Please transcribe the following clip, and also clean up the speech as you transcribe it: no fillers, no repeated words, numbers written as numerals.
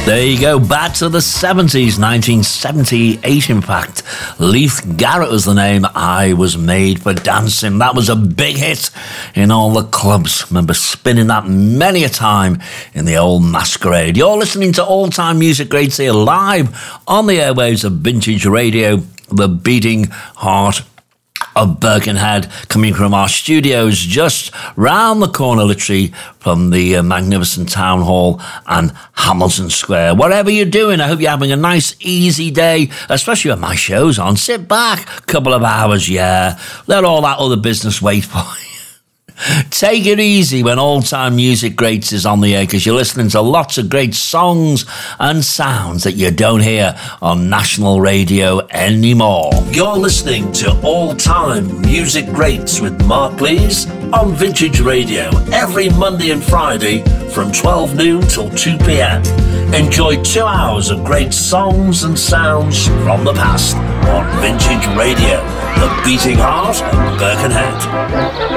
There you go, back to the 70s, 1978 in fact. Leith Garrett was the name. I Was Made for Dancing. That was a big hit in all the clubs. Remember spinning that many a time in the old Masquerade. You're listening to All Time Music Greats here live on the airwaves of Vintage Radio, the beating heart of Birkenhead, coming from our studios just round the corner, literally, from the magnificent Town Hall and Hamilton Square. Whatever you're doing, I hope you're having a nice, easy day, especially when my show's on. Sit back, couple of hours, yeah. Let all that other business wait for you. Take it easy when All Time Music Greats is on the air, because you're listening to lots of great songs and sounds that you don't hear on national radio anymore. You're listening to All Time Music Greats with Mark Lees on Vintage Radio every Monday and Friday from 12 noon till 2 p.m. Enjoy 2 hours of great songs and sounds from the past on Vintage Radio, the beating heart of Birkenhead.